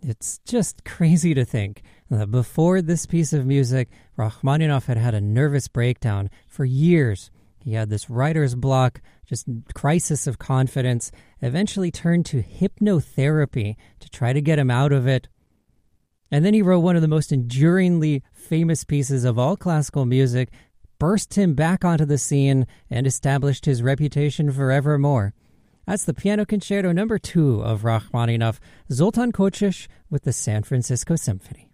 It's just crazy to think that before this piece of music, Rachmaninoff had a nervous breakdown for years. He had this writer's block, just crisis of confidence, eventually turned to hypnotherapy to try to get him out of it. And then he wrote one of the most enduringly famous pieces of all classical music, burst him back onto the scene, and established his reputation forevermore. That's the Piano Concerto No. 2 of Rachmaninoff, Zoltan Kočiš with the San Francisco Symphony.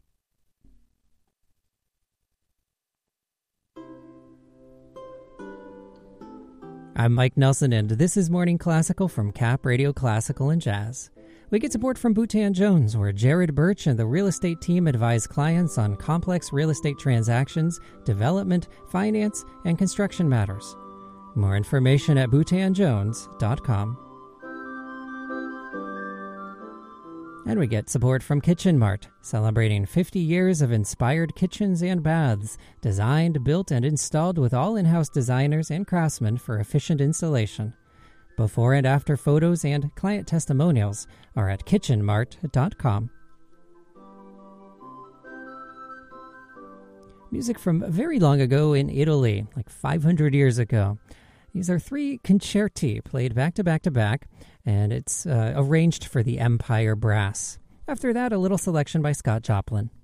I'm Mike Nelson, and this is Morning Classical from Cap Radio Classical and Jazz. We get support from Boutin Jones, where Jared Birch and the real estate team advise clients on complex real estate transactions, development, finance, and construction matters. More information at boutinjones.com. And we get support from Kitchen Mart, celebrating 50 years of inspired kitchens and baths, designed, built, and installed with all in-house designers and craftsmen for efficient installation. Before and after photos and client testimonials are at kitchenmart.com. Music from very long ago in Italy, like 500 years ago. These are 3 concerti played back to back to back, and it's arranged for the Empire Brass. After that, a little selection by Scott Joplin.